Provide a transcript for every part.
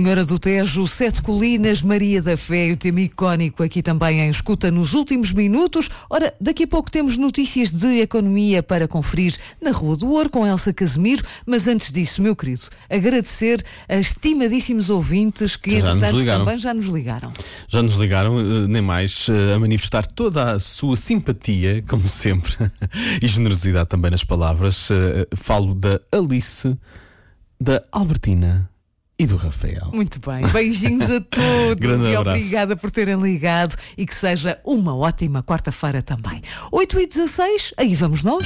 Senhora do Tejo, Sete Colinas, Maria da Fé, o tema icónico aqui também em escuta nos últimos minutos. Ora, daqui a pouco temos notícias de economia para conferir na Rua do Ouro com Elsa Casemiro, mas antes disso, meu querido, agradecer a estimadíssimos ouvintes que, entretanto, também já nos ligaram. Já nos ligaram, nem mais, a manifestar toda a sua simpatia, como sempre, e generosidade também nas palavras. Falo da Alice, da Albertina e do Rafael. Muito bem, beijinhos a todos. Grande e abraço. Obrigada por terem ligado e que seja uma ótima quarta-feira também. 8h16, aí vamos nós.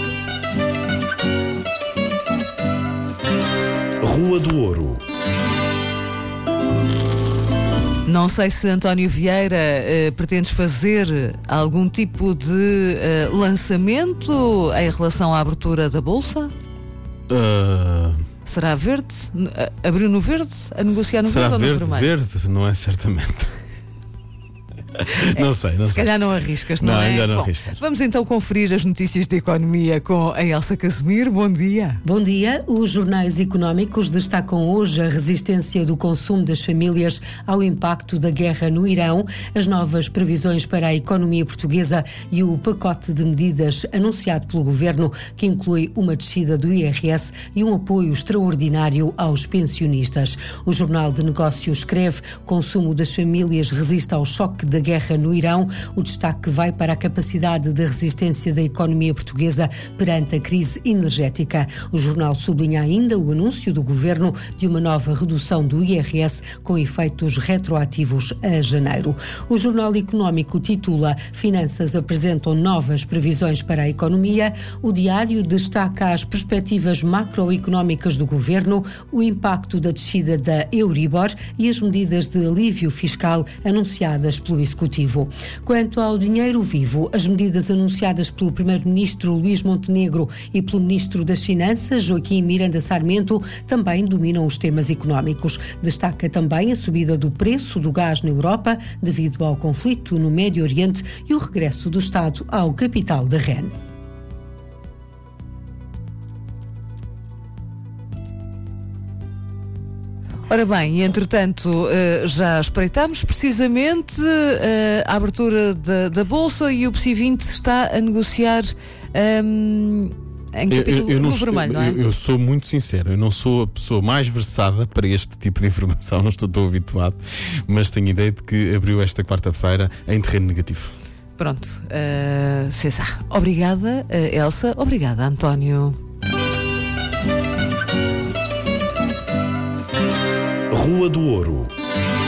Rua do Ouro. Não sei se, António Vieira, pretendes fazer algum tipo de lançamento em relação à abertura da Bolsa? Será verde? Abriu no verde? A negociar no Será verde ou no vermelho? verde? Não é certamente. Não sei. Se calhar não arriscas, não é? Ainda não Bom, arriscas. vamos então conferir as notícias de economia com a Elsa Casemiro. Bom dia. Bom dia. Os jornais económicos destacam hoje a resistência do consumo das famílias ao impacto da guerra no Irão, as novas previsões para a economia portuguesa e o pacote de medidas anunciado pelo governo, que inclui uma descida do IRS e um apoio extraordinário aos pensionistas. O Jornal de Negócios escreve: consumo das famílias resiste ao choque da guerra no Irão. O destaque vai para a capacidade de resistência da economia portuguesa perante a crise energética. O jornal sublinha ainda o anúncio do governo de uma nova redução do IRS com efeitos retroativos a janeiro. O Jornal Económico titula: Finanças apresentam novas previsões para a economia. O Diário destaca as perspectivas macroeconómicas do governo, o impacto da descida da Euribor e as medidas de alívio fiscal anunciadas pelo Executivo. Quanto ao dinheiro vivo, as medidas anunciadas pelo Primeiro-Ministro Luís Montenegro e pelo Ministro das Finanças, Joaquim Miranda Sarmento, também dominam os temas económicos. Destaca também a subida do preço do gás na Europa, devido ao conflito no Médio Oriente, e o regresso do Estado ao capital da REN. Ora bem, entretanto, já espreitamos precisamente a abertura da Bolsa e o PSI 20 está a negociar em capítulo no vermelho, não é? Eu sou muito sincero, eu não sou a pessoa mais versada para este tipo de informação, não estou tão habituado, mas tenho ideia de que abriu esta quarta-feira em terreno negativo. Pronto, César. Obrigada, Elsa. Obrigada, António. Rua do Ouro.